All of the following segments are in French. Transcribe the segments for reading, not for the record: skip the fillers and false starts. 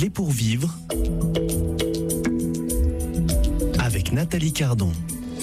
clés pour vivre avec Nathalie Cardon.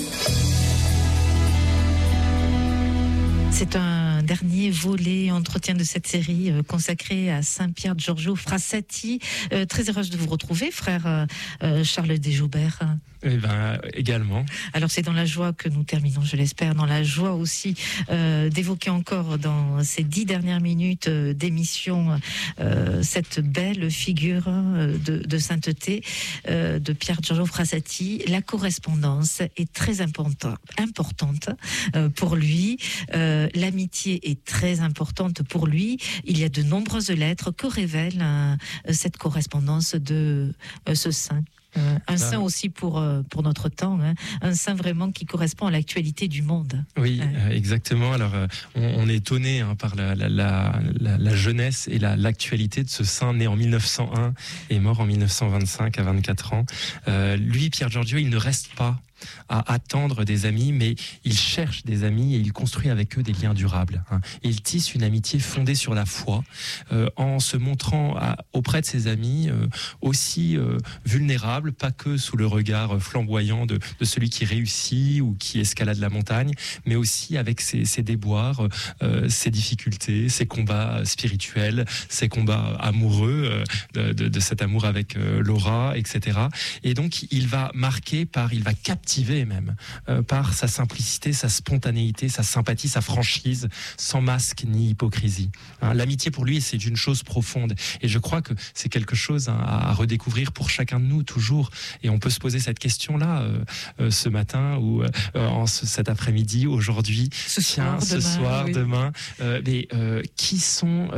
C'est un dernier volet entretien de cette série consacrée à Saint-Pierre Giorgio Frassati. Très heureuse de vous retrouver, frère Charles Desjoubert. Eh ben, également. Alors c'est dans la joie que nous terminons, je l'espère, dans la joie aussi d'évoquer encore dans ces 10 dernières minutes d'émission cette belle figure de sainteté de Pierre Giorgio Frassati. La correspondance est très importante pour lui. L'amitié est très importante pour lui. Il y a de nombreuses lettres que révèle cette correspondance de ce saint. Un saint aussi pour notre temps, hein. Un saint vraiment qui correspond à l'actualité du monde. Oui, exactement. Alors, on est étonné par la jeunesse et l'actualité de ce saint né en 1901 et mort en 1925 à 24 ans. Lui, Pierre Giorgio, il ne reste pas à attendre des amis, mais il cherche des amis et il construit avec eux des liens durables. Il tisse une amitié fondée sur la foi, en se montrant auprès de ses amis aussi vulnérables, pas que sous le regard flamboyant de celui qui réussit ou qui escalade la montagne, mais aussi avec ses déboires, ses difficultés, ses combats spirituels, ses combats amoureux, de cet amour avec Laura, etc. Et donc il va captiver même par sa simplicité, sa spontanéité, sa sympathie, sa franchise, sans masque ni hypocrisie. L'amitié pour lui, c'est une chose profonde, et je crois que c'est quelque chose à redécouvrir pour chacun de nous toujours. Et on peut se poser cette question-là ce matin ou cet après-midi, aujourd'hui, ce soir, demain. Mais qui sont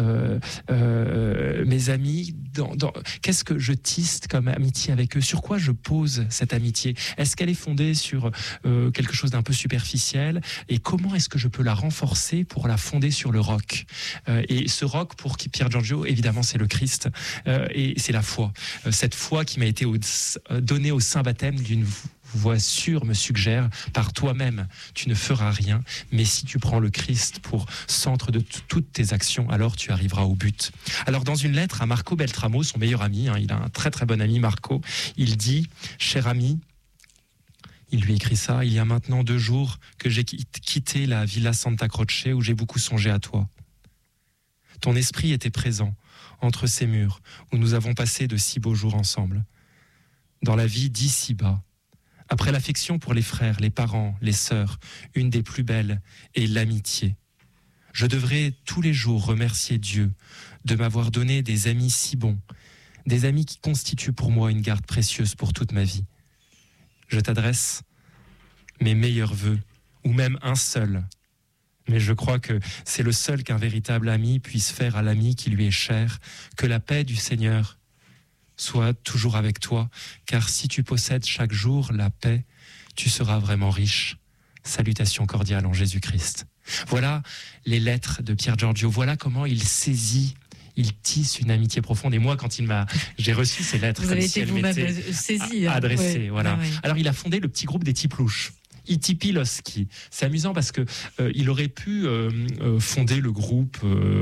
mes amis? Qu'est-ce que je tisse comme amitié avec eux? Sur quoi je pose cette amitié? Est-ce qu'elle est fondée sur quelque chose d'un peu superficiel, et comment est-ce que je peux la renforcer pour la fonder sur le roc? Et ce roc, pour Pierre Giorgio, évidemment, c'est le Christ, et c'est la foi. Cette foi qui m'a été donnée au saint baptême d'une voix sûre me suggère: par toi-même, tu ne feras rien, mais si tu prends le Christ pour centre de toutes tes actions, alors tu arriveras au but. Alors, dans une lettre à Marco Beltramo, son meilleur ami, il a un très très bon ami, Marco, il dit: cher ami, il lui écrit ça: il y a maintenant 2 jours que j'ai quitté la Villa Santa Croce où j'ai beaucoup songé à toi. Ton esprit était présent entre ces murs où nous avons passé de si beaux jours ensemble. Dans la vie d'ici-bas, après l'affection pour les frères, les parents, les sœurs, une des plus belles est l'amitié. Je devrais tous les jours remercier Dieu de m'avoir donné des amis si bons, des amis qui constituent pour moi une garde précieuse pour toute ma vie. Je t'adresse mes meilleurs vœux, ou même un seul. Mais je crois que c'est le seul qu'un véritable ami puisse faire à l'ami qui lui est cher. Que la paix du Seigneur soit toujours avec toi, car si tu possèdes chaque jour la paix, tu seras vraiment riche. Salutations cordiales en Jésus-Christ. Voilà les lettres de Pierre Giorgio. Voilà comment il saisit, il tisse une amitié profonde. Et moi, quand j'ai reçu ces lettres, vous avez été vous-même saisi, adressées, ouais, voilà. Ouais. Alors, il a fondé le petit groupe des Tiplouches. Itipiloski. C'est amusant parce que il aurait pu fonder le groupe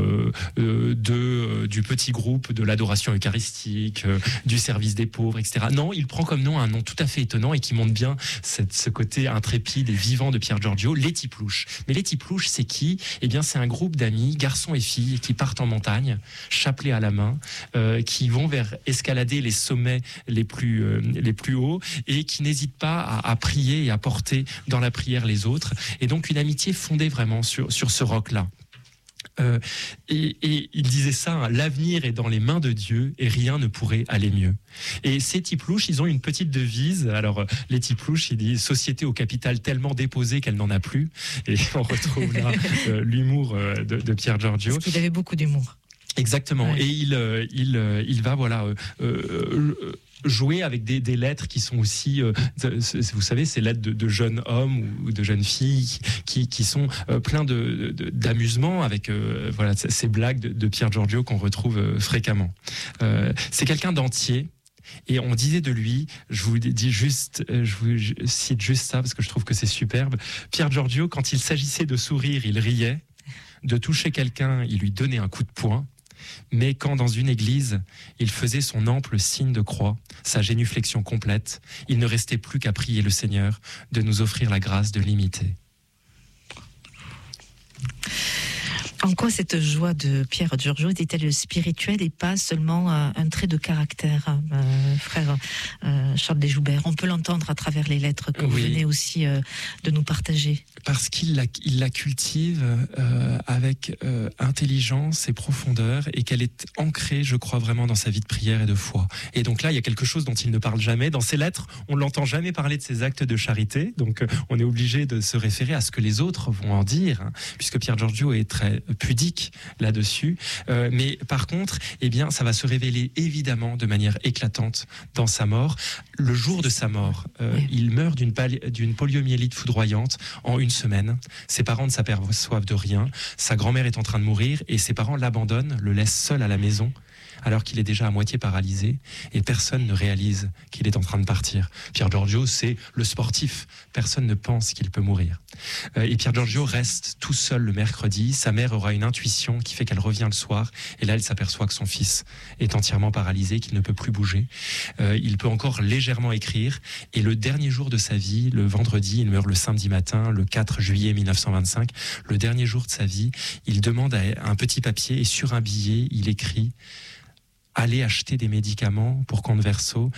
du petit groupe de l'adoration eucharistique, du service des pauvres, etc. Non, il prend comme nom un nom tout à fait étonnant et qui montre bien ce côté intrépide et vivant de Pierre Giorgio, les Tiplouches. Mais les Tiplouches, c'est qui? Eh bien, c'est un groupe d'amis, garçons et filles, qui partent en montagne, chapelet à la main, qui vont vers escalader les sommets les plus hauts, et qui n'hésitent pas à prier et à porter dans la prière les autres, et donc une amitié fondée vraiment sur ce roc-là. Et il disait ça, l'avenir est dans les mains de Dieu et rien ne pourrait aller mieux. Et ces Tiplouches, ils ont une petite devise. Alors, les Tiplouches, ils disent: société au capital tellement déposé qu'elle n'en a plus. Et on retrouve là l'humour de Pierre Giorgio. Parce qu'il avait beaucoup d'humour. Exactement. Ouais. Et il va, jouer avec des lettres qui sont aussi, vous savez, ces lettres de jeunes hommes ou de jeunes filles qui sont plein d'amusement avec ces blagues de Pierre Giorgio qu'on retrouve fréquemment. C'est quelqu'un d'entier. Et on disait de lui, je vous cite juste ça parce que je trouve que c'est superbe: Pierre Giorgio, quand il s'agissait de sourire, il riait; de toucher quelqu'un, il lui donnait un coup de poing; Mais quand dans une église, il faisait son ample signe de croix, sa génuflexion complète, il ne restait plus qu'à prier le Seigneur de nous offrir la grâce de l'imiter. En quoi cette joie de Pier Giorgio était-elle spirituelle et pas seulement un trait de caractère, frère Charles Desjoubert? On peut l'entendre à travers les lettres que vous venez aussi de nous partager. Parce qu'il la cultive avec intelligence et profondeur, et qu'elle est ancrée, je crois, vraiment dans sa vie de prière et de foi. Et donc là, il y a quelque chose dont il ne parle jamais. Dans ses lettres, on ne l'entend jamais parler de ses actes de charité, donc on est obligé de se référer à ce que les autres vont en dire, hein, puisque Pier Giorgio est très pudique là-dessus. Mais par contre, eh bien, ça va se révéler évidemment de manière éclatante dans sa mort. Le jour de sa mort, il meurt d'une poliomyélite foudroyante en une semaine. Ses parents ne s'aperçoivent de rien. Sa grand-mère est en train de mourir et ses parents l'abandonnent, le laissent seul à la maison, alors qu'il est déjà à moitié paralysé, et personne ne réalise qu'il est en train de partir. Pier Giorgio, c'est le sportif. Personne ne pense qu'il peut mourir. Et Pier Giorgio reste tout seul le mercredi. Sa mère aura une intuition qui fait qu'elle revient le soir, et là, elle s'aperçoit que son fils est entièrement paralysé, qu'il ne peut plus bouger. Il peut encore légèrement écrire, et le dernier jour de sa vie, le vendredi, il meurt le samedi matin, le 4 juillet 1925, le dernier jour de sa vie, il demande un petit papier, et sur un billet, il écrit: allez acheter des médicaments pour compte verso,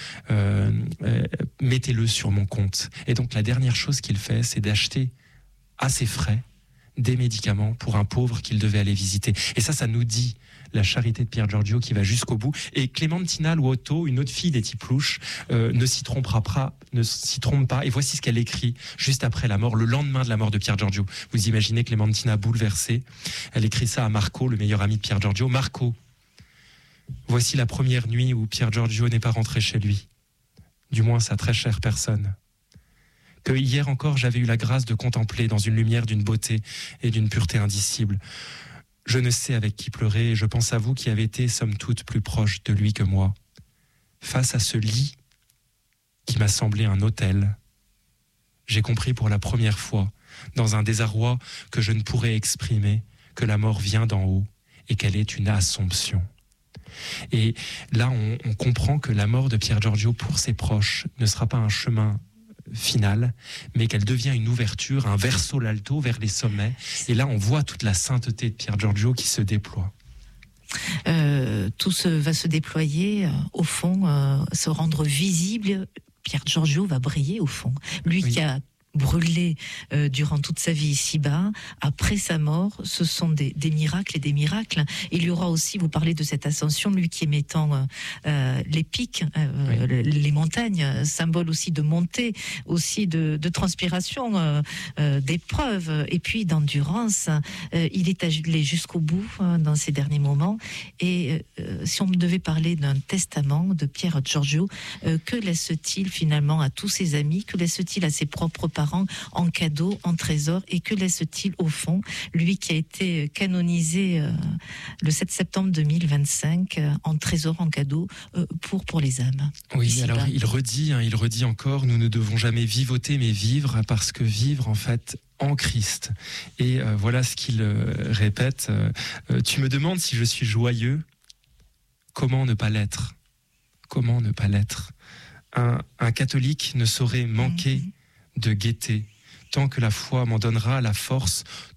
mettez-le sur mon compte. Et donc la dernière chose qu'il fait, c'est d'acheter à ses frais des médicaments pour un pauvre qu'il devait aller visiter. Et ça nous dit la charité de Pier Giorgio qui va jusqu'au bout. Et Clémentina Luotto, une autre fille d'Étipe Louche, ne s'y trompe pas. Et voici ce qu'elle écrit juste après la mort, le lendemain de la mort de Pier Giorgio. Vous imaginez Clémentina bouleversée. Elle écrit ça à Marco, le meilleur ami de Pier Giorgio. Marco, voici la première nuit où Pier Giorgio n'est pas rentré chez lui, du moins sa très chère personne, que hier encore j'avais eu la grâce de contempler dans une lumière d'une beauté et d'une pureté indicible. Je ne sais avec qui pleurer, et je pense à vous qui avez été, somme toute, plus proche de lui que moi. Face à ce lit qui m'a semblé un autel, j'ai compris pour la première fois, dans un désarroi que je ne pourrais exprimer, que la mort vient d'en haut et qu'elle est une assomption. Et là, on comprend que la mort de Pier Giorgio pour ses proches ne sera pas un chemin final, mais qu'elle devient une ouverture, un verso l'alto vers les sommets. Et là, on voit toute la sainteté de Pier Giorgio qui se déploie. Tout va se déployer, au fond, se rendre visible. Pier Giorgio va briller, au fond. Lui qui a brûlé durant toute sa vie ici-bas, après sa mort, ce sont des miracles et des miracles. Il y aura aussi, vous parlez de cette ascension, lui qui est mettant les pics, les montagnes, symbole aussi de montée, aussi de transpiration, d'épreuve, et puis d'endurance. Il est allé jusqu'au bout dans ses derniers moments. Et si on devait parler d'un testament de Pier Giorgio, que laisse-t-il finalement à tous ses amis, que laisse-t-il à ses propres parents en cadeau, en trésor, et que laisse-t-il au fond, lui qui a été canonisé le 7 septembre 2025 en trésor, en cadeau pour les âmes. Oui, alors il redit encore, nous ne devons jamais vivoter mais vivre, parce que vivre en fait en Christ. Et voilà ce qu'il répète. Tu me demandes si je suis joyeux, comment ne pas l'être? Comment ne pas l'être? Un catholique ne saurait manquer de gaieté, tant que la foi m'en donnera la force,